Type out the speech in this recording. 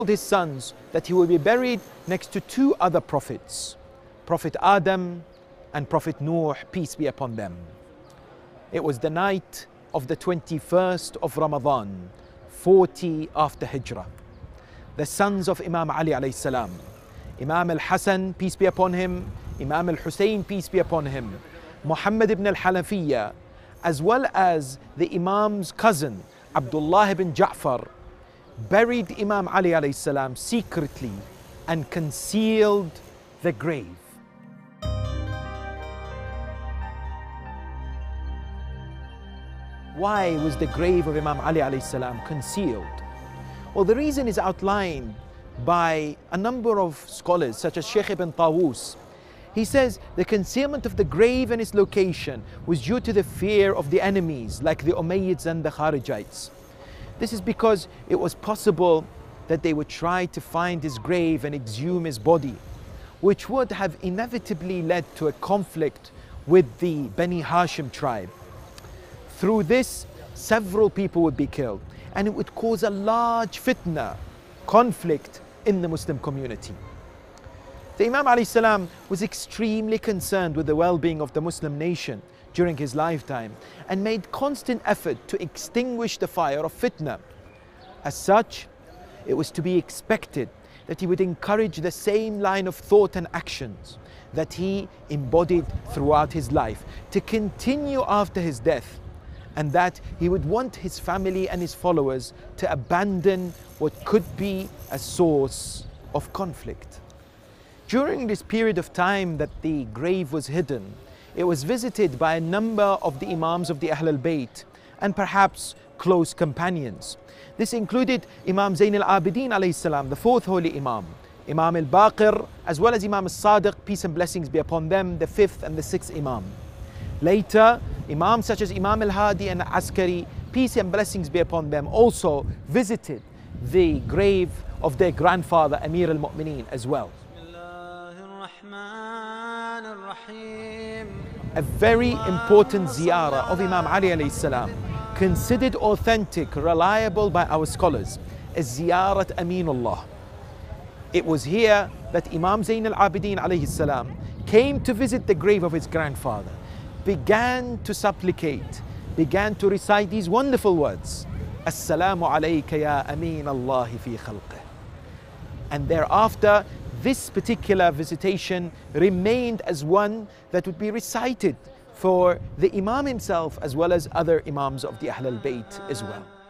his sons that he will be buried next to two other prophets, Prophet Adam and Prophet Nuh, peace be upon them. It was the night of the 21st of Ramadan, 40 after Hijrah. The sons of Imam Ali alayhi salam, Imam al-Hasan, peace be upon him, Imam al-Hussein, peace be upon him, Muhammad ibn al-Hanafiyyah, as well as the Imam's cousin, Abdullah ibn Ja'far, buried Imam Ali alayhi salam secretly and concealed the grave. Why was the grave of Imam Ali alayhi salam concealed? Well, the reason is outlined by a number of scholars such as Sheikh ibn Tawus. He says the concealment of the grave and its location was due to the fear of the enemies like the Umayyads and the Kharijites. This is because it was possible that they would try to find his grave and exhume his body, which would have inevitably led to a conflict with the Bani Hashim tribe. Through this, several people would be killed, and it would cause a large fitna, conflict in the Muslim community. The Imam alayhi salam was extremely concerned with the well-being of the Muslim nation during his lifetime and made constant effort to extinguish the fire of fitna. As such, it was to be expected that he would encourage the same line of thought and actions that he embodied throughout his life to continue after his death, and that he would want his family and his followers to abandon what could be a source of conflict. During this period of time that the grave was hidden, it was visited by a number of the Imams of the Ahl al-Bayt and perhaps close companions. This included Imam Zayn al-Abidin alayhi salam, the fourth holy Imam, Imam al-Baqir, as well as Imam al-Sadiq, peace and blessings be upon them, the fifth and the sixth Imam. Later, Imams such as Imam al-Hadi and Askari, peace and blessings be upon them, also visited the grave of their grandfather Amir al-Mu'mineen as well. A very important ziyarah of Imam Ali alayhi salam, considered authentic, reliable by our scholars, is ziyarat Aminullah. It was here that Imam Zayn al-Abidin alayhi salam came to visit the grave of his grandfather, began to supplicate, began to recite these wonderful words, Assalamu alayka ya Amin Allahi fi khalqih. And thereafter, this particular visitation remained as one that would be recited for the Imam himself as well as other Imams of the Ahl al-Bayt as well.